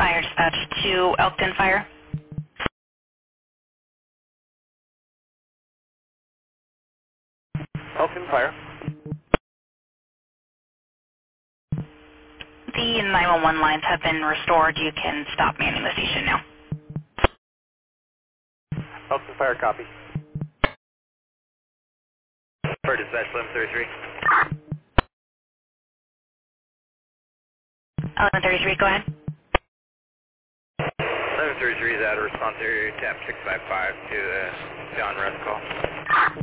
Fire dispatch to Elkton Fire. Elkton Fire. The 911 lines have been restored. You can stop manning the station now. Elkton Fire, copy. Fire dispatch 1133. 1133, go ahead. 1133 is out of response area, tap 655 to the John Russ call.